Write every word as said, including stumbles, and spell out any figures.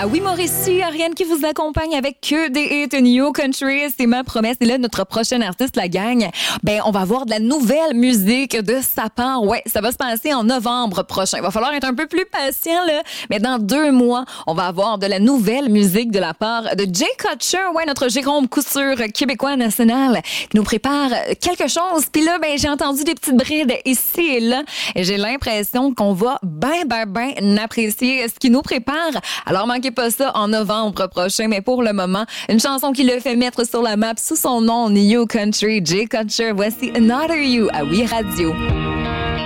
Ah oui, Mauricie, Ariane qui vous accompagne avec que des hits New Country. C'est ma promesse. Et là, notre prochaine artiste, la gang, ben, on va avoir de la nouvelle musique de sa part. Ouais, ça va se passer en novembre prochain. Il va falloir être un peu plus patient, là. Mais dans deux mois, on va avoir de la nouvelle musique de la part de Jay Kutcher. Ouais, notre Jérôme Couture québécois national qui nous prépare quelque chose. Puis là, ben, j'ai entendu des petites brides ici et là. Et j'ai l'impression qu'on va ben, ben, ben apprécier ce qu'il nous prépare. Alors, manquez pas ça en novembre prochain. Mais pour le moment, une chanson qui le fait mettre sur la map sous son nom, New Country, Jay Kutcher. Voici Another You à Oui Radio.